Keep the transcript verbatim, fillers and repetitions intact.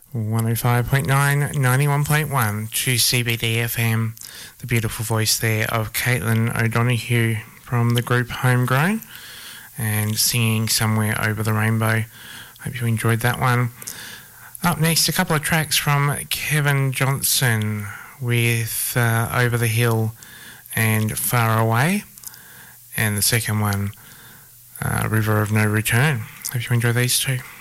one oh five point nine, ninety-one point one to C B D F M. The beautiful voice there of Caitlin O'Donoghue from the group Homegrown and singing Somewhere Over the Rainbow. Hope you enjoyed that one. Up next, a couple of tracks from Kevin Johnson with uh, Over the Hill and Far Away, and the second one, uh, River of No Return. Hope you enjoy these two.